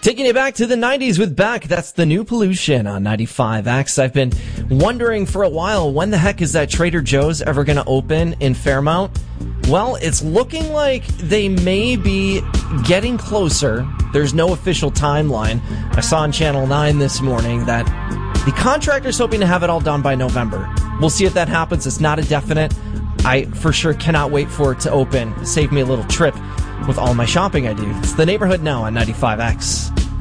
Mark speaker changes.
Speaker 1: Taking it back to the 90s with Beck. That's the new Pollution on 95X. I've been wondering for a while, when the heck is that Trader Joe's ever going to open in Fairmount? Well, it's looking like they may be getting closer. There's no official timeline. I saw on Channel 9 this morning that the contractor's hoping to have it all done by November. We'll see if that happens. It's not a definite. I for sure cannot wait for it to open. Save me a little trip with all my shopping I do. It's The Neighborhood Now on 95X.